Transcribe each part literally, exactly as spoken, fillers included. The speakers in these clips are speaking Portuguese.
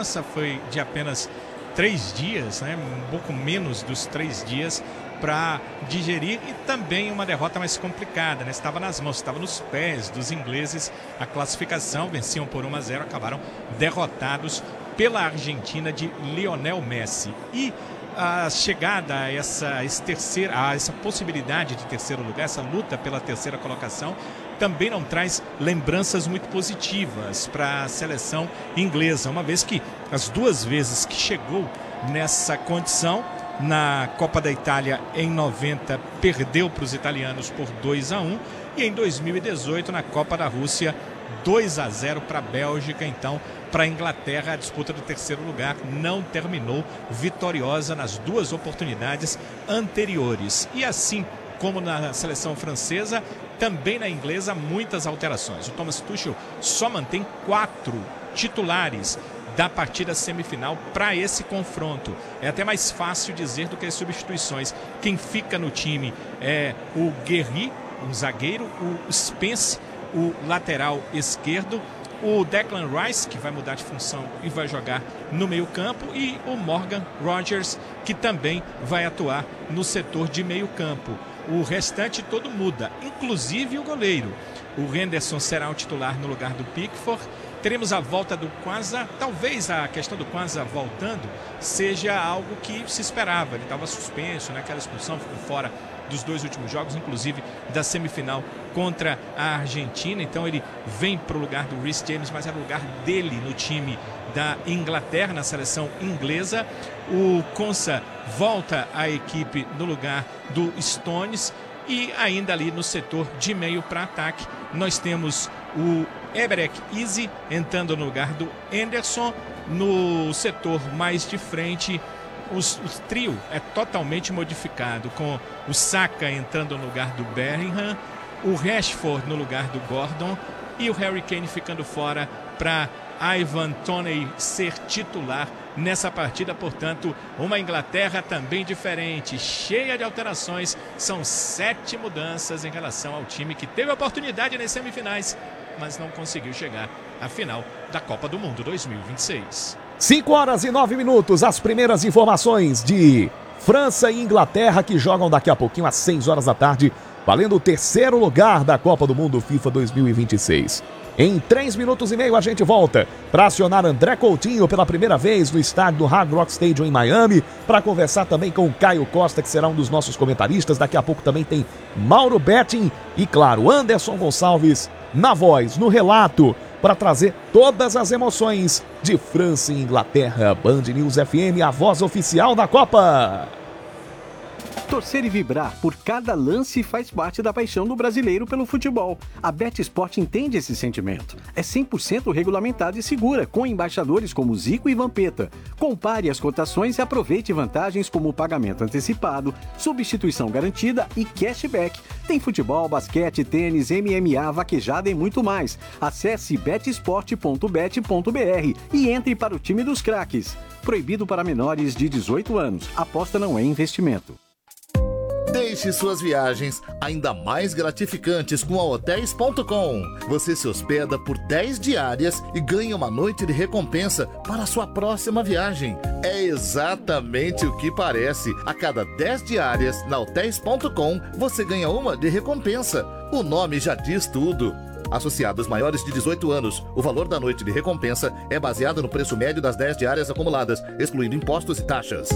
França foi de apenas três dias, né? Um pouco menos dos três dias para digerir, e também uma derrota mais complicada, né? Estava nas mãos, estava nos pés dos ingleses a classificação, venciam por um a zero, acabaram derrotados pela Argentina de Lionel Messi. E a chegada a essa, esse terceiro, a essa possibilidade de terceiro lugar, essa luta pela terceira colocação, também não traz lembranças muito positivas para a seleção inglesa, uma vez que as duas vezes que chegou nessa condição, na Copa da Itália em noventa perdeu para os italianos por dois a um, e em dois mil e dezoito na Copa da Rússia dois a zero para a Bélgica. Então, para a Inglaterra, a disputa do terceiro lugar não terminou vitoriosa nas duas oportunidades anteriores. E assim como na seleção francesa, também na inglesa, muitas alterações. O Thomas Tuchel só mantém quatro titulares da partida semifinal para esse confronto. É até mais fácil dizer do que as substituições. Quem fica no time é o Guerri, um zagueiro, o Spence, o lateral esquerdo, o Declan Rice, que vai mudar de função e vai jogar no meio-campo, e o Morgan Rogers, que também vai atuar no setor de meio-campo. O restante todo muda, inclusive o goleiro. O Henderson será o titular no lugar do Pickford. Teremos a volta do Quansah. Talvez a questão do Quansah voltando seja algo que se esperava. Ele estava suspenso, né? Aquela expulsão, ficou fora dos dois últimos jogos, inclusive da semifinal contra a Argentina. Então ele vem para o lugar do Reece James, mas era o lugar dele no time da Inglaterra, na seleção inglesa. O Quansah volta à equipe no lugar do Stones. E ainda ali no setor de meio para ataque, nós temos o Eberek Eze entrando no lugar do Henderson. No setor mais de frente, os, o trio é totalmente modificado, com o Saka entrando no lugar do Bellingham, o Rashford no lugar do Gordon e o Harry Kane ficando fora para Ivan Toney ser titular nessa partida. Portanto, uma Inglaterra também diferente, cheia de alterações. São sete mudanças em relação ao time que teve a oportunidade nas semifinais, mas não conseguiu chegar à final da Copa do Mundo dois mil e vinte e seis. cinco horas e nove minutos, as primeiras informações de França e Inglaterra, que jogam daqui a pouquinho às seis horas da tarde, valendo o terceiro lugar da Copa do Mundo FIFA dois mil e vinte e seis. Em três minutos e meio a gente volta para acionar André Coutinho pela primeira vez no estádio do Hard Rock Stadium em Miami, para conversar também com o Caio Costa, que será um dos nossos comentaristas. Daqui a pouco também tem Mauro Betting e, claro, Anderson Gonçalves na voz, no relato, para trazer todas as emoções de França e Inglaterra. Band News F M, a voz oficial da Copa. Torcer e vibrar por cada lance faz parte da paixão do brasileiro pelo futebol. A BetSport entende esse sentimento. É cem por cento regulamentada e segura, com embaixadores como Zico e Vampeta. Compare as cotações e aproveite vantagens como pagamento antecipado, substituição garantida e cashback. Tem futebol, basquete, tênis, M M A, vaquejada e muito mais. Acesse betsport ponto bet ponto br e entre para o time dos craques. Proibido para menores de dezoito anos. Aposta não é investimento. Deixe suas viagens ainda mais gratificantes com a hotéis ponto com. Você se hospeda por dez diárias e ganha uma noite de recompensa para a sua próxima viagem. É exatamente o que parece. A cada dez diárias na hotéis ponto com, você ganha uma de recompensa. O nome já diz tudo. Associados maiores de dezoito anos, o valor da noite de recompensa é baseado no preço médio das dez diárias acumuladas, excluindo impostos e taxas.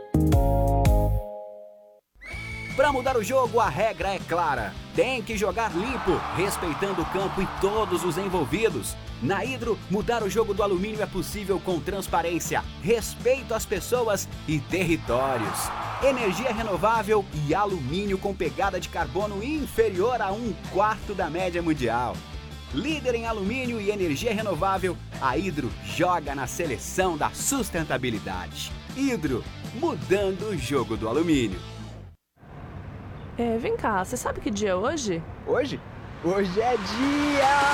Para mudar o jogo, a regra é clara. Tem que jogar limpo, respeitando o campo e todos os envolvidos. Na Hidro, mudar o jogo do alumínio é possível com transparência, respeito às pessoas e territórios. Energia renovável e alumínio com pegada de carbono inferior a um quarto da média mundial. Líder em alumínio e energia renovável, a Hidro joga na seleção da sustentabilidade. Hidro, mudando o jogo do alumínio. É, vem cá, você sabe que dia é hoje? Hoje? Hoje é dia